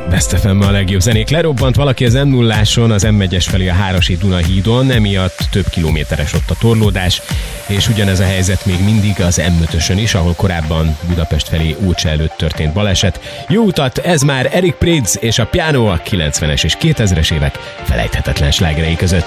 Best FM a legjobb zenék. Lerobbant valaki az M0-áson, az M1-es felé a Hárasi Duna hídon, emiatt több kilométeres ott a torlódás, és ugyanez a helyzet még mindig az M5-ösön is, ahol korábban Budapest felé Ócsa előtt történt baleset. Jó utat, ez már Eric Prydz és a Piano a 90-es és 2000-es évek felejthetetlen slágerei között.